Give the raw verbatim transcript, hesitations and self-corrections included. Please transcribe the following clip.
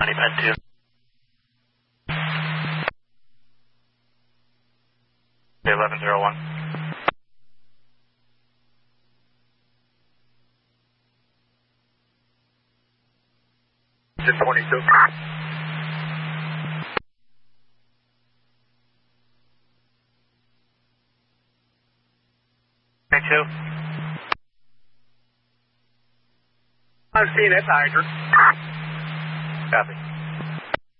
ninety bed two. eleven zero one. twenty-two. twenty-two. I've seen it, Tiger. Copy.